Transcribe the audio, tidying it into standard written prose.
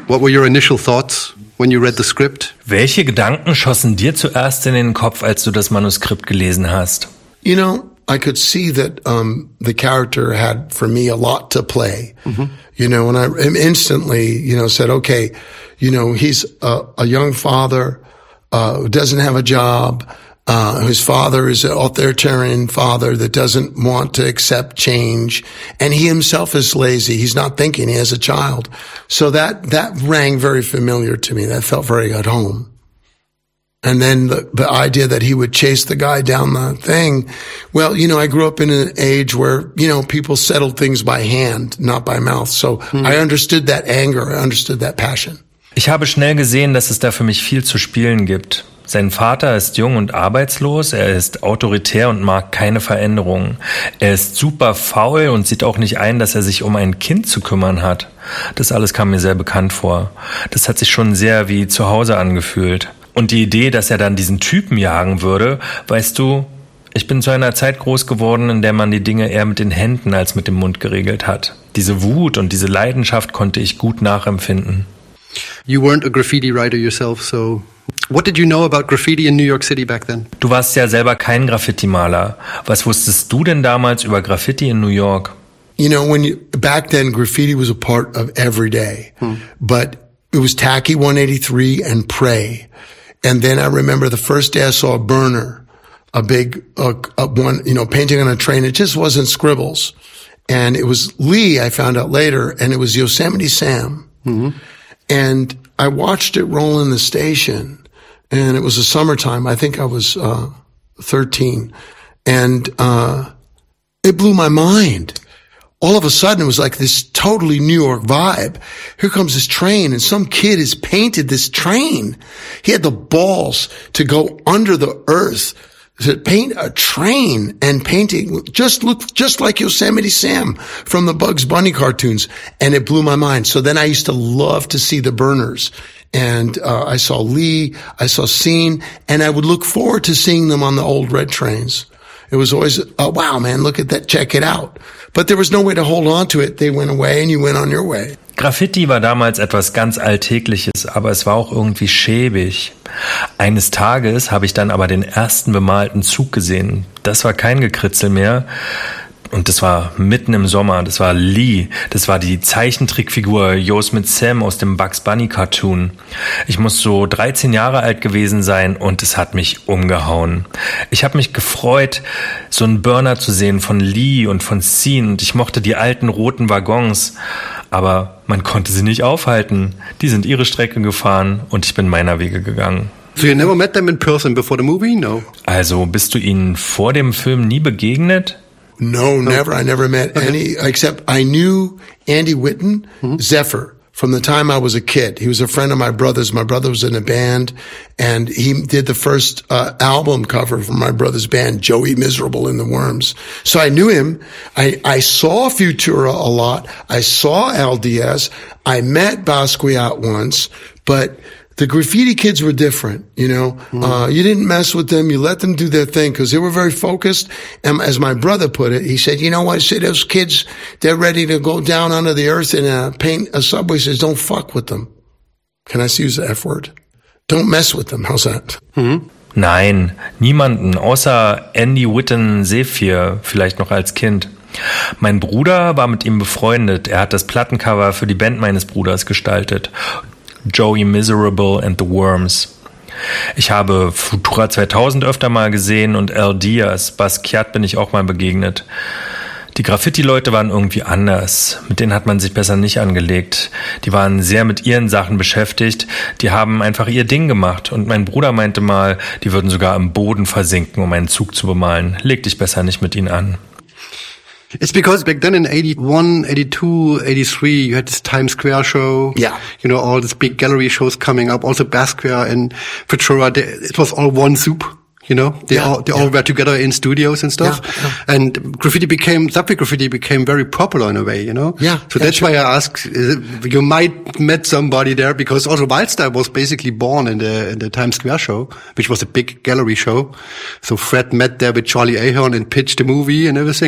What were your initial thoughts when you read the script? Welche Gedanken schossen dir zuerst in den Kopf, als du das Manuskript gelesen hast? You know, I could see that the character had, for me, a lot to play. Mm-hmm. You know, and I instantly, you know, said, okay, you know, he's a young father who doesn't have a job. His father is an authoritarian father that doesn't want to accept change. And he himself is lazy. He's not thinking. He has a child. So that rang very familiar to me. That felt very at home. And then the idea that he would chase the guy down the thing. Well, you know, I grew up in an age where, you know, people settled things by hand, not by mouth. So I understood that anger. I understood that passion. Ich habe schnell gesehen, dass es da für mich viel zu spielen gibt. Sein Vater ist jung und arbeitslos, er ist autoritär und mag keine Veränderungen. Er ist super faul und sieht auch nicht ein, dass er sich um ein Kind zu kümmern hat. Das alles kam mir sehr bekannt vor. Das hat sich schon sehr wie zu Hause angefühlt. Und die Idee, dass er dann diesen Typen jagen würde, weißt du, ich bin zu einer Zeit groß geworden, in der man die Dinge eher mit den Händen als mit dem Mund geregelt hat. Diese Wut und diese Leidenschaft konnte ich gut nachempfinden. You weren't a graffiti writer yourself, so what did you know about graffiti in New York City back then? Du warst ja selber kein Graffiti-Maler. Was wusstest du denn damals über Graffiti in New York? You know, back then graffiti was a part of every day, but it was Tacky 183 and Prey. And then I remember the first day I saw a burner, a big one, you know, painting on a train. It just wasn't scribbles. And it was Lee, I found out later, and it was Yosemite Sam. Mm-hmm. And I watched it roll in the station, and it was the summertime. I think I was 13. And it blew my mind. All of a sudden, it was like this totally New York vibe. Here comes this train, and some kid has painted this train. He had the balls to go under the earth to paint a train, and painting looked just like Yosemite Sam from the Bugs Bunny cartoons. And it blew my mind. So then I used to love to see the burners. And I saw Lee, I saw Scene, and I would look forward to seeing them on the old red trains. It was always, oh, wow, man, look at that, check it out. But there was no way to hold on to it. They went away and you went on your way. Graffiti war damals etwas ganz Alltägliches, aber es war auch irgendwie schäbig. Eines Tages habe ich dann aber den ersten bemalten Zug gesehen. Das war kein Gekritzel mehr. Und das war mitten im Sommer, das war Lee, das war die Zeichentrickfigur Yosemite Sam aus dem Bugs Bunny Cartoon. Ich muss so 13 Jahre alt gewesen sein und es hat mich umgehauen. Ich habe mich gefreut, so einen Burner zu sehen von Lee und von Scene, und ich mochte die alten roten Waggons, aber man konnte sie nicht aufhalten. Die sind ihre Strecke gefahren und ich bin meiner Wege gegangen. So you never met them in person before the movie? No. Also bist du ihnen vor dem Film nie begegnet? No, never. I never met any, except I knew Andy Whitten, Zephyr, from the time I was a kid. He was a friend of my brother's. My brother was in a band, and he did the first album cover for my brother's band, Joey Miserable and the Worms. So I knew him. I saw Futura a lot. I saw Al Diaz. I met Basquiat once, but the graffiti kids were different, you know. You didn't mess with them. You let them do their thing because they were very focused. And as my brother put it, he said, you know what? He said, those kids, they're ready to go down under the earth and paint a subway. He says, don't fuck with them. Can I use the F word? Don't mess with them. How's that? Nein, niemanden, außer Andy Whitten Zephyr, vielleicht noch als Kind. Mein Bruder war mit ihm befreundet. Er hat das Plattencover für die Band meines Bruders gestaltet. Joey Miserable and the Worms. Ich habe Futura 2000 öfter mal gesehen und Al Diaz, Basquiat bin ich auch mal begegnet. Die Graffiti-Leute waren irgendwie anders. Mit denen hat man sich besser nicht angelegt. Die waren sehr mit ihren Sachen beschäftigt. Die haben einfach ihr Ding gemacht. Und mein Bruder meinte mal, die würden sogar im Boden versinken, um einen Zug zu bemalen. Leg dich besser nicht mit ihnen an. It's because back then in 81, 82, 83, you had this Times Square show. Yeah. You know, all these big gallery shows coming up. Also Basquiat and Futura, it was all one soup. You know, they all were together in studios and stuff. Yeah. And subway graffiti became very popular in a way, you know? Yeah. So that's why I asked, you might met somebody there because also Wildstyle was basically born in the Times Square show, which was a big gallery show. So Fred met there with Charlie Ahern and pitched the movie and everything.